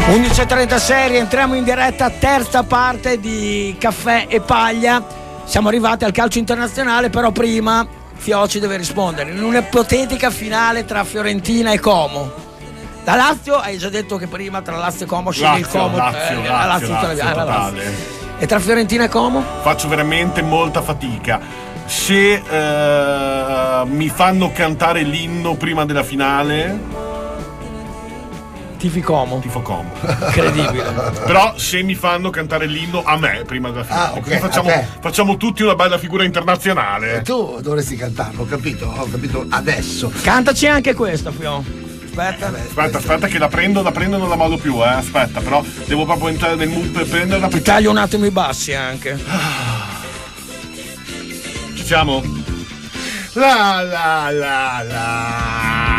11:36, rientriamo in diretta, terza parte di Caffè e Paglia. Siamo arrivati al calcio internazionale, però prima Fioci deve rispondere in un'ipotetica finale tra Fiorentina e Como. Da Lazio hai già detto che prima tra Lazio e Como scegli il Como. Lazio totale. E tra Fiorentina e Como? Faccio veramente molta fatica. Se mi fanno cantare l'inno prima della finale, Tifo Como. Incredibile. Però se mi fanno cantare l'inno a me prima della finale, così facciamo tutti una bella figura internazionale. Tu dovresti cantarlo, ho capito adesso. Cantaci anche questa, Fio. Aspetta che la prendo non la modo più, aspetta, però devo proprio entrare nel mood per prenderla. Ti taglio un attimo i bassi anche. Ci siamo? La la la la.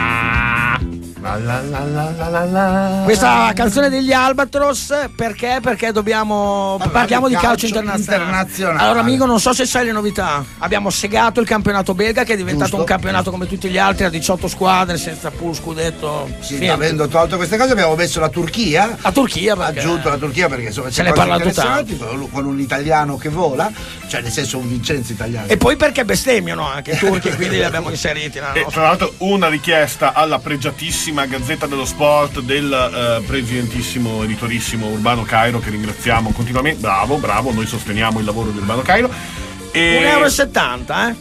Questa canzone degli Albatros perché parliamo di calcio internazionale. Allora amico, non so se sai le novità, abbiamo segato il campionato belga che è diventato un campionato come tutti gli altri a 18 squadre senza pool, scudetto. Sì, avendo tolto queste cose abbiamo messo la Turchia aggiunto la Turchia perché insomma se ne è parlato tanto, con un italiano che vola, cioè nel senso un Vincenzo italiano, e poi perché bestemmiano anche i turchi, quindi li abbiamo inseriti e tra l'altro una richiesta alla pregiatissima Gazzetta dello Sport del presidentissimo editorissimo Urbano Cairo, che ringraziamo continuamente. Bravo, noi sosteniamo il lavoro di Urbano Cairo. 1,70 €,